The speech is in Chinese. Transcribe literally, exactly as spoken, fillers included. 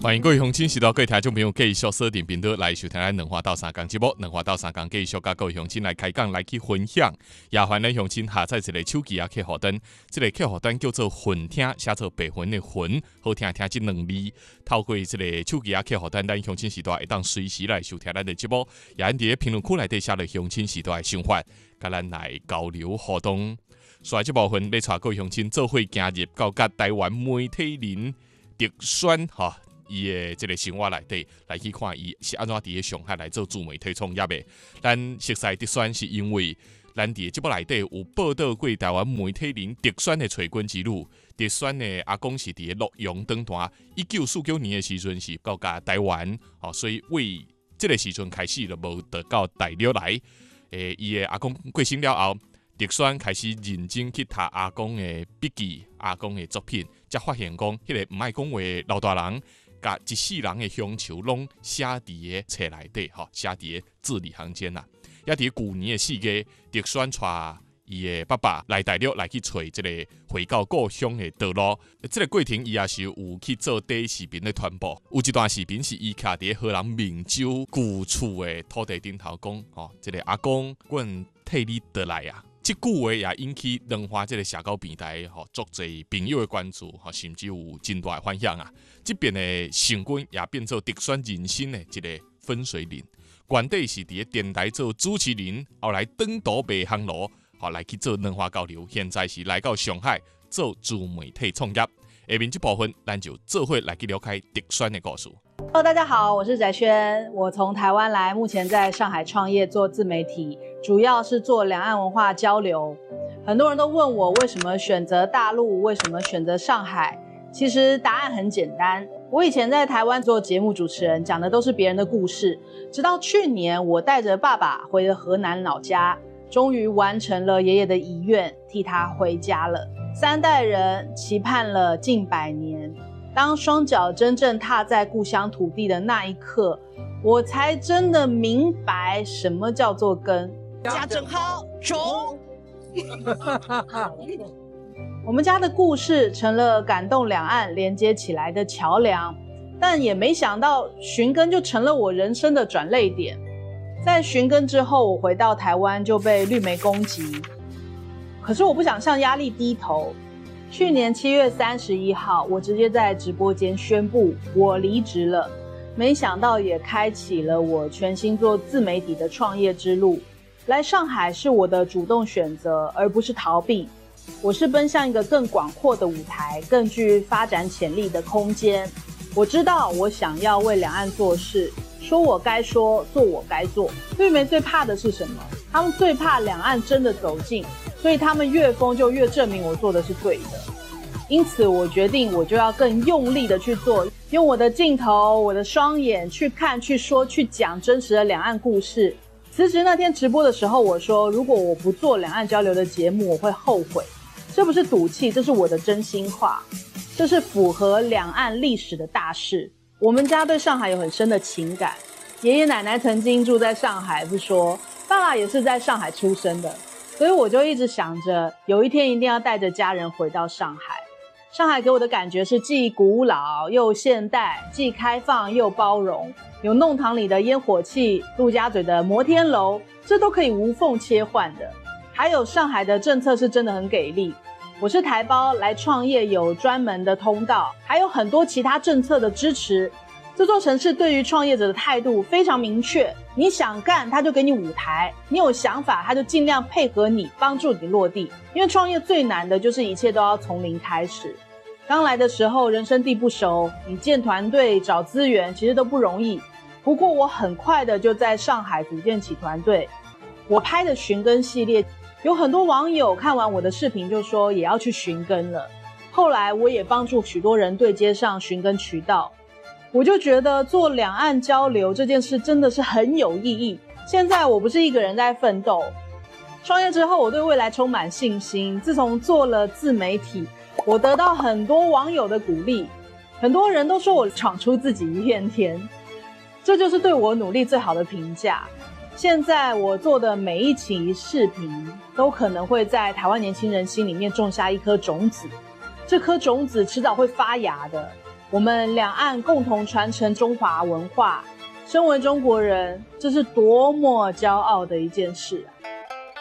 欢迎各位乡亲、时代各位听众朋友继续锁定频道来收听咱两话到三讲节目。两话到三讲继续甲各位乡亲来开讲，来去分享。也欢迎乡亲下载一个手机啊客户端，这个客户端叫做“混听”，写做白云的云，好听听这两字。透过这个手机啊客户端，咱乡亲时代会当随时来收听咱的节目。也伫咧评论区内底写了乡亲时代的想法，甲咱来交流互动。所以这部分要带各位乡亲做伙行入到甲台湾媒体人特选哈。伊的这个生活内底来去看，伊是安怎伫咧上海来做自媒体创业的。咱熟悉特选是因为咱伫节目内底有报道过台湾媒体人特选的找工之路。特选的阿公是伫咧洛阳长大，一九四九年的时阵是到家台湾，哦，所以为这个时阵开始就无得到大陆来。诶，伊的阿公过身了后，特选开始认真去读阿公的笔记、阿公的作品，才发现讲，迄个唔爱讲话的老大人。甲一世人的乡愁拢写伫个册内底，吼，写伫个字里行间啦。也伫旧年的四月，特选带伊的爸爸来大陆来去找这个回到故乡的道路。这个过程伊也是有去做第一视频的传播。有一段视频是伊徛伫荷兰明州旧厝的土地顶头讲，吼，这个阿公，阮替你倒来啊！这句话也引起两华这个社交平台吼，足侪朋友的关注，吼，甚至有真大的反响啊！这边的成军也变做特选人生的一个分水岭。原底是伫电台做主持人，后来转岛卖烘炉，后来去做文化交流，现在是来到上海做自媒体创业。下面这部分，咱就做伙来去了解特选的故事。 Hello， 大家好，我是翟轩，我从台湾来，目前在上海创业做自媒体，主要是做两岸文化交流。很多人都问我为什么选择大陆，为什么选择上海？其实答案很简单，我以前在台湾做节目主持人，讲的都是别人的故事。直到去年，我带着爸爸回了河南老家，终于完成了爷爷的遗愿，替他回家了。三代人期盼了近百年，当双脚真正踏在故乡土地的那一刻，我才真的明白什么叫做根。 家正好，种。 我们家的故事成了感动两岸连接起来的桥梁，但也没想到寻根就成了我人生的转捩点。在寻根之后，我回到台湾就被绿媒攻击，可是我不想向压力低头。去年七月三十一号，我直接在直播间宣布我离职了，没想到也开启了我全心做自媒体的创业之路。来上海是我的主动选择，而不是逃避。我是奔向一个更广阔的舞台，更具发展潜力的空间。我知道我想要为两岸做事，说我该说，做我该做。绿媒最怕的是什么？他们最怕两岸真的走近，所以他们越疯就越证明我做的是对的。因此我决定我就要更用力的去做，用我的镜头，我的双眼去看，去说，去讲真实的两岸故事。辞职那天直播的时候，我说如果我不做两岸交流的节目，我会后悔。这不是赌气，这是我的真心话，这是符合两岸历史的大事。我们家对上海有很深的情感，爷爷奶奶曾经住在上海不说，爸爸也是在上海出生的，所以我就一直想着有一天一定要带着家人回到上海。上海给我的感觉是既古老又现代，既开放又包容，有弄堂里的烟火气，陆家嘴的摩天楼，这都可以无缝切换的。还有上海的政策是真的很给力，我是台胞来创业有专门的通道，还有很多其他政策的支持。这座城市对于创业者的态度非常明确，你想干他就给你舞台，你有想法他就尽量配合你，帮助你落地。因为创业最难的就是一切都要从零开始。刚来的时候人生地不熟，你建团队找资源其实都不容易。不过我很快的就在上海组建起团队。我拍的寻根系列，有很多网友看完我的视频就说也要去寻根了。后来我也帮助许多人对接上寻根渠道。我就觉得做两岸交流这件事真的是很有意义。现在我不是一个人在奋斗，创业之后我对未来充满信心。自从做了自媒体，我得到很多网友的鼓励，很多人都说我闯出自己一片天，这就是对我努力最好的评价。现在我做的每一期视频都可能会在台湾年轻人心里面种下一颗种子，这颗种子迟早会发芽的。 我们两岸共同传承中华文化，身为中国人，这是多么骄傲的一件事啊！